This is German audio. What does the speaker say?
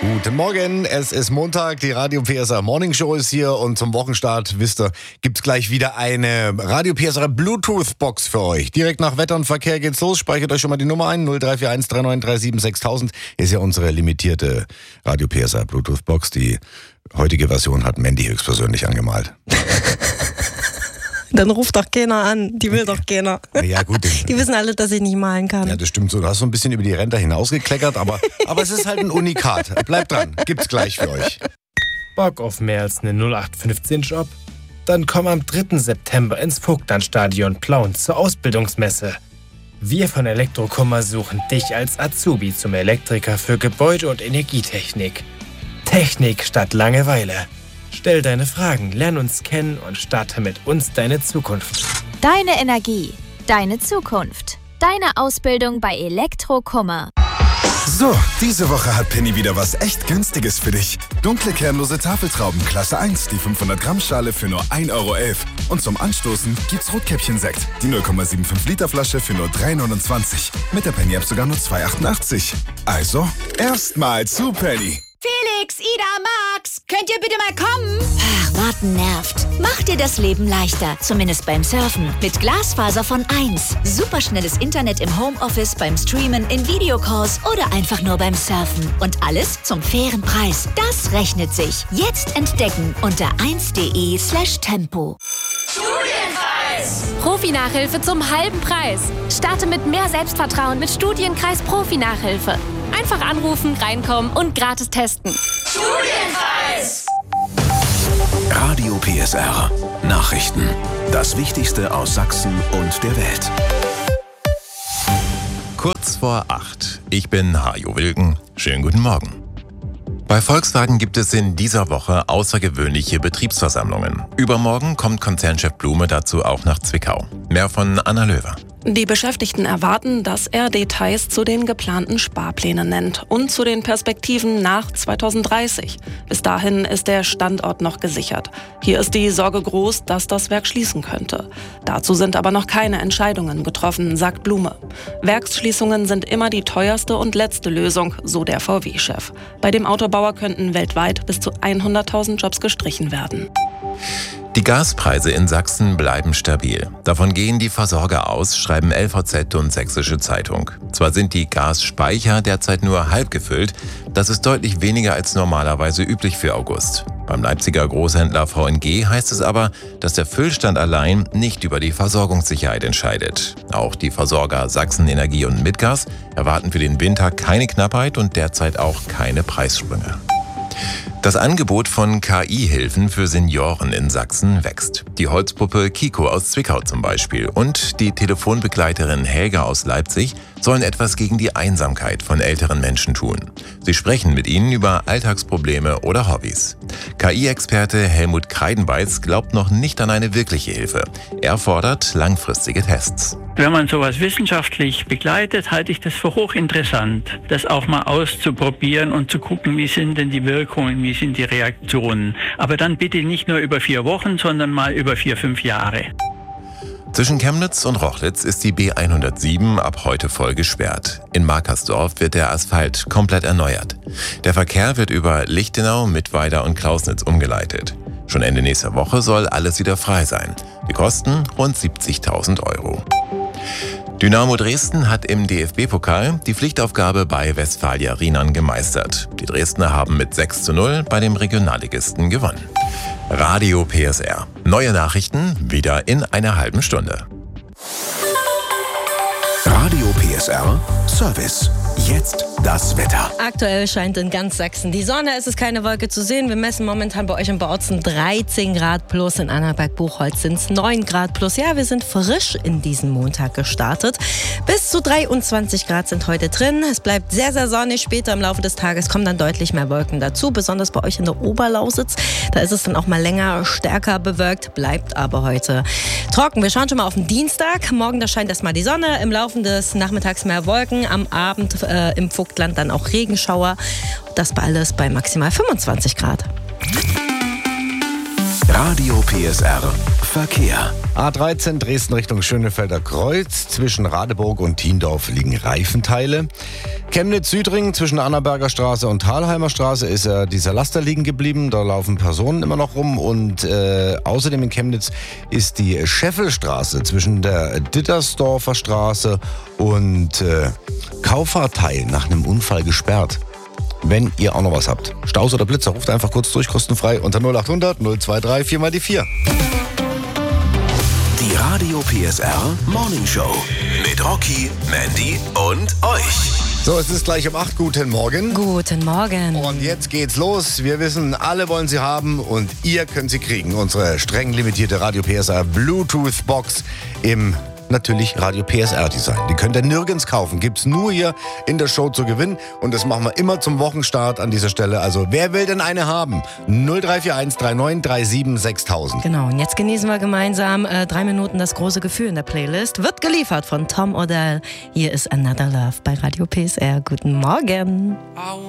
Guten Morgen, es ist Montag, die Radio PSR Morning Show ist hier und zum Wochenstart, wisst ihr, gibt's gleich wieder eine Radio PSR Bluetooth-Box für euch. Direkt nach Wetter und Verkehr geht's los, speichert euch schon mal die Nummer ein, 0341 3937 6000, ist ja unsere limitierte Radio PSR Bluetooth-Box. Die heutige Version hat Mandy höchstpersönlich angemalt. Dann ruft doch keiner an, die will doch keiner. Ja, gut. Die wissen alle, dass ich nicht malen kann. Ja, das stimmt so. Du hast so ein bisschen über die Rente hinausgekleckert, aber es ist halt ein Unikat. Bleibt dran, gibt's gleich für euch. Bock auf mehr als einen 0815-Job? Dann komm am 3. September ins Vogtlandstadion Plauen zur Ausbildungsmesse. Wir von Elektrokummer suchen dich als Azubi zum Elektriker für Gebäude- und Energietechnik. Technik statt Langeweile. Stell deine Fragen, lern uns kennen und starte mit uns deine Zukunft. Deine Energie, deine Zukunft. Deine Ausbildung bei Elektrokummer. So, diese Woche hat Penny wieder was echt Günstiges für dich. Dunkle kernlose Tafeltrauben Klasse 1, die 500 Gramm Schale für nur 1,11 €. Und zum Anstoßen gibt's Rotkäppchen-Sekt, die 0,75 Liter Flasche für nur 3,29 €. Mit der Penny-App sogar nur 2,88 €. Also, erstmal zu Penny. Felix, Ida, Max, könnt ihr bitte mal kommen? Ach, warten nervt. Mach dir das Leben leichter, zumindest beim Surfen. Mit Glasfaser von 1. Superschnelles Internet im Homeoffice, beim Streamen, in Videocalls oder einfach nur beim Surfen. Und alles zum fairen Preis. Das rechnet sich. Jetzt entdecken unter 1.de/tempo. Studienkreis! Profi-Nachhilfe zum halben Preis. Starte mit mehr Selbstvertrauen mit Studienkreis Profi-Nachhilfe. Einfach anrufen, reinkommen und gratis testen. Studienkreis! Radio PSR. Nachrichten. Das Wichtigste aus Sachsen und der Welt. Kurz vor 8. Ich bin Hajo Wilken. Schönen guten Morgen. Bei Volkswagen gibt es in dieser Woche außergewöhnliche Betriebsversammlungen. Übermorgen kommt Konzernchef Blume dazu auch nach Zwickau. Mehr von Anna Löwer. Die Beschäftigten erwarten, dass er Details zu den geplanten Sparplänen nennt und zu den Perspektiven nach 2030. Bis dahin ist der Standort noch gesichert. Hier ist die Sorge groß, dass das Werk schließen könnte. Dazu sind aber noch keine Entscheidungen getroffen, sagt Blume. Werksschließungen sind immer die teuerste und letzte Lösung, so der VW-Chef. Bei dem Autobauer könnten weltweit bis zu 100.000 Jobs gestrichen werden. Die Gaspreise in Sachsen bleiben stabil. Davon gehen die Versorger aus, schreiben LVZ und Sächsische Zeitung. Zwar sind die Gasspeicher derzeit nur halb gefüllt, das ist deutlich weniger als normalerweise üblich für August. Beim Leipziger Großhändler VNG heißt es aber, dass der Füllstand allein nicht über die Versorgungssicherheit entscheidet. Auch die Versorger Sachsen Energie und Mitgas erwarten für den Winter keine Knappheit und derzeit auch keine Preissprünge. Das Angebot von KI-Hilfen für Senioren in Sachsen wächst. Die Holzpuppe Kiko aus Zwickau zum Beispiel und die Telefonbegleiterin Helga aus Leipzig sollen etwas gegen die Einsamkeit von älteren Menschen tun. Sie sprechen mit ihnen über Alltagsprobleme oder Hobbys. KI-Experte Helmut Kreidenbeiz glaubt noch nicht an eine wirkliche Hilfe. Er fordert langfristige Tests. Wenn man sowas wissenschaftlich begleitet, halte ich das für hochinteressant, das auch mal auszuprobieren und zu gucken, wie sind denn die Wirkungen, wie sind die Reaktionen. Aber dann bitte nicht nur über 4 Wochen, sondern mal über 4, 5 Jahre. Zwischen Chemnitz und Rochlitz ist die B107 ab heute voll gesperrt. In Markersdorf wird der Asphalt komplett erneuert. Der Verkehr wird über Lichtenau, Mittweida und Klausnitz umgeleitet. Schon Ende nächster Woche soll alles wieder frei sein. Die Kosten rund 70.000 €. Dynamo Dresden hat im DFB-Pokal die Pflichtaufgabe bei Westfalia Rienan gemeistert. Die Dresdner haben mit 6:0 bei dem Regionalligisten gewonnen. Radio PSR. Neue Nachrichten wieder in einer halben Stunde. Radio PSR Service. Jetzt das Wetter. Aktuell scheint in ganz Sachsen die Sonne. Es ist keine Wolke zu sehen. Wir messen momentan bei euch in Bautzen 13 Grad plus. In Annaberg-Buchholz sind es 9 Grad plus. Ja, wir sind frisch in diesen Montag gestartet. Bis zu 23 Grad sind heute drin. Es bleibt sehr, sehr sonnig. Später im Laufe des Tages kommen dann deutlich mehr Wolken dazu. Besonders bei euch in der Oberlausitz. Da ist es dann auch mal länger, stärker bewölkt. Bleibt aber heute trocken. Wir schauen schon mal auf den Dienstag. Morgen, da scheint erstmal die Sonne. Im Laufe des Nachmittags mehr Wolken. Am Abend im Vogtland dann auch Regenschauer. Das bei alles bei maximal 25 Grad. Radio PSR Verkehr. A13 Dresden Richtung Schönefelder Kreuz. Zwischen Radeburg und Thiendorf liegen Reifenteile. Chemnitz-Südring zwischen Annaberger Straße und Thalheimer Straße ist dieser Laster liegen geblieben. Da laufen Personen immer noch rum. Und außerdem in Chemnitz ist die Scheffelstraße zwischen der Dittersdorfer Straße und Kaufarteil nach einem Unfall gesperrt. Wenn ihr auch noch was habt. Staus oder Blitzer, ruft einfach kurz durch, kostenfrei unter 0800 023 4 mal die 4. Die Radio PSR Morning Show mit Rocky, Mandy und euch. So, es ist gleich um 8. Guten Morgen. Guten Morgen. Und jetzt geht's los. Wir wissen, alle wollen sie haben und ihr könnt sie kriegen. Unsere streng limitierte Radio PSR Bluetooth Box im natürlich Radio PSR Design. Die könnt ihr nirgends kaufen. Gibt's nur hier in der Show zu gewinnen. Und das machen wir immer zum Wochenstart an dieser Stelle. Also wer will denn eine haben? 0341 3937 6000. Genau, und jetzt genießen wir gemeinsam 3 Minuten das große Gefühl in der Playlist. Wird geliefert von Tom Odell. Hier ist Another Love bei Radio PSR. Guten Morgen.